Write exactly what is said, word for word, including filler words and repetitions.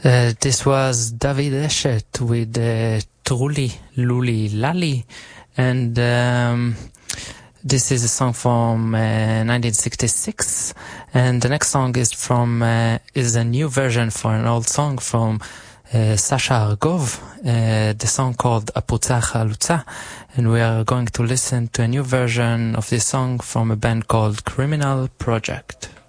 Uh, this was David Eshet with uh, Truli Luli Lali, and um, this is a song from uh, nineteen sixty-six, and the next song is from uh, is a new version for an old song from uh, Sasha Argov, uh, the song called Aputza Chalutza, and we are going to listen to a new version of this song from a band called Criminal Project.